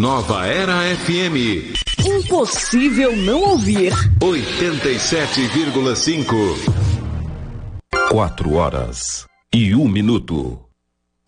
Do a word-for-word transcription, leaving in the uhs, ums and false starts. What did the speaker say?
Nova Era F M. Impossível não ouvir. oitenta e sete vírgula cinco. Quatro horas e um minuto.